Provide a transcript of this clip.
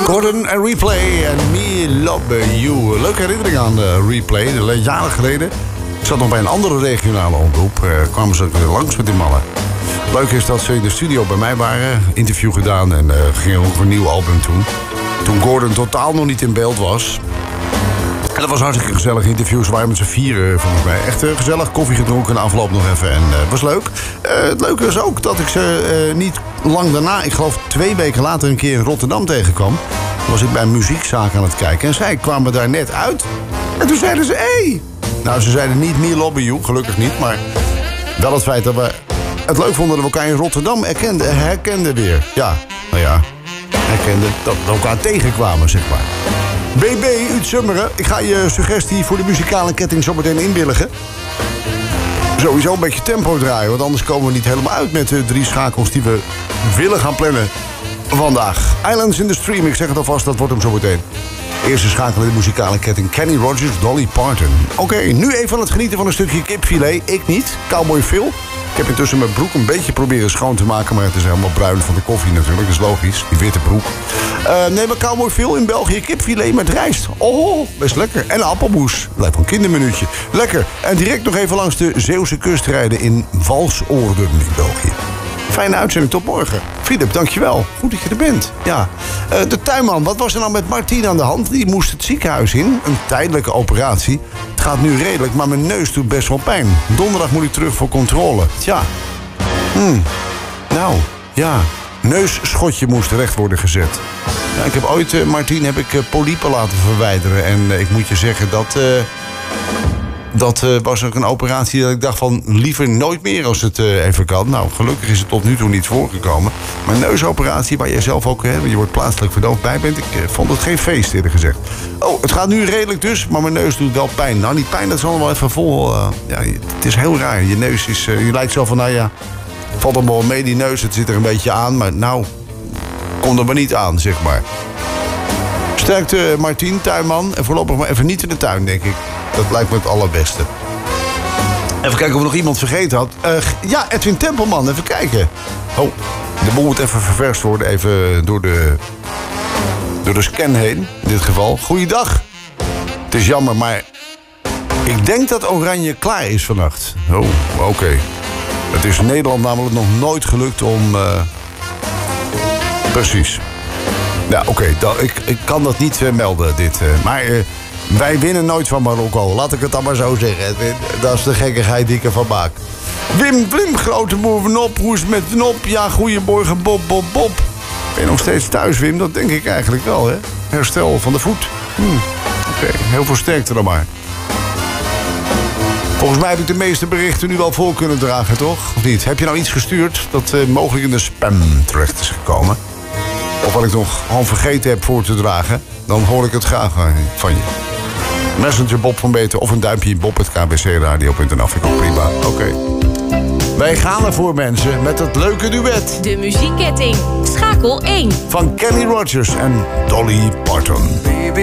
Gordon en Replay en Me Love You. Leuke herinnering aan Replay, jaren geleden. Ik zat nog bij een andere regionale omroep. Kwamen ze weer langs met die mannen. Leuk is dat ze in de studio bij mij waren. Interview gedaan en gingen ook voor een nieuw album toen. Toen Gordon totaal nog niet in beeld was. En dat was een hartstikke gezellig interview. Ze waren met z'n vieren volgens mij. Echt gezellig. Koffie gedronken, afloop nog even. En was leuk. Het leuke is ook dat ik ze niet lang daarna, ik geloof 2 weken later, een keer in Rotterdam tegenkwam. Toen was ik bij een muziekzaak aan het kijken. En zij kwamen daar net uit. En toen zeiden ze, hey. Nou, ze zeiden niet Me Love You, gelukkig niet. Maar wel het feit dat we het leuk vonden dat we elkaar in Rotterdam herkenden weer. Ja, nou ja, herkenden dat we elkaar tegenkwamen, zeg maar. BB uit Zummeren, ik ga je suggestie voor de muzikale ketting zo meteen inwilligen. Sowieso een beetje tempo draaien, want anders komen we niet helemaal uit met de 3 schakels die we willen gaan plannen vandaag. Islands in the Stream, ik zeg het alvast, dat wordt hem zo meteen. Eerste schakel in de muzikale ketting, Kenny Rogers, Dolly Parton. Oké, nu even aan het genieten van een stukje kipfilet. Ik niet, Cowboy Phil. Ik heb intussen mijn broek een beetje proberen schoon te maken, maar het is helemaal bruin van de koffie natuurlijk. Dat is logisch, die witte broek. Nee, maar Cowboy Phil in België, kipfilet met rijst. Oh, best lekker. En een appelmoes. Blijft een kindermenuutje. Lekker. En direct nog even langs de Zeeuwse kust rijden in Valsoorden in België. Fijne uitzending, tot morgen. Philip, dankjewel. Goed dat je er bent. Ja. De tuinman, wat was er nou met Martien aan de hand? Die moest het ziekenhuis in. Een tijdelijke operatie. Het gaat nu redelijk, maar mijn neus doet best wel pijn. Donderdag moet ik terug voor controle. Tja. Nou, ja. Neusschotje moest terecht worden gezet. Ja, ik heb ooit, Martien, polypen laten verwijderen. En ik moet je zeggen, dat was ook een operatie dat ik dacht van liever nooit meer als het even kan. Nou, gelukkig is het tot nu toe niet voorgekomen. Maar een neusoperatie waar jij zelf ook, je wordt plaatselijk verdoofd bij bent. Ik vond het geen feest, eerder gezegd. Oh, het gaat nu redelijk dus, maar mijn neus doet wel pijn. Nou, niet pijn, dat is allemaal even vol. Ja, het is heel raar. Je neus is, je lijkt zo van, nou ja, valt allemaal mee die neus. Het zit er een beetje aan, maar nou, komt er maar niet aan, zeg maar. Sterkte Martien, tuinman. En voorlopig maar even niet in de tuin, denk ik. Dat lijkt me het allerbeste. Even kijken of er nog iemand vergeten had. Ja, Edwin Tempelman, even kijken. Oh, de boel moet even ververst worden. Even door de scan heen, in dit geval. Goeiedag. Het is jammer, maar ik denk dat Oranje klaar is vannacht. Oh, oké. Het is Nederland namelijk nog nooit gelukt om... Precies. Ja, oké. Ik kan dat niet melden, dit. Maar wij winnen nooit van Marokko. Laat ik het dan maar zo zeggen. Dat is de gekkigheid die ik ervan maak. Wim, grote boer van Op. Hoe is het met Nop? Ja, goeiemorgen, Bob. Ben je nog steeds thuis, Wim? Dat denk ik eigenlijk wel, hè? Herstel van de voet. Oké, heel veel sterkte dan maar. Volgens mij heb ik de meeste berichten nu wel voor kunnen dragen, toch? Of niet? Heb je nou iets gestuurd dat mogelijk in de spam terecht is gekomen? Of wat ik nog al vergeten heb voor te dragen, dan hoor ik het graag van je. Messenger Bob van Beter of een duimpje in bob@kbcradio.nl. Vind ik ook prima. Oké. Wij gaan ervoor, mensen, met het leuke duet. De muziekketting. Schakel 1. Van Kenny Rogers en Dolly Parton.